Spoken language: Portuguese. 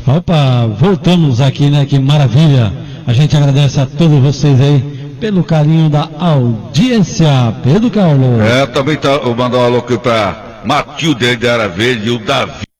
Opa, voltamos aqui, né? Que maravilha. A gente agradece a todos vocês aí pelo carinho da audiência. Pedro Carlos. Também mandar um alô aqui pra Matilde de Ara Verde e o Davi.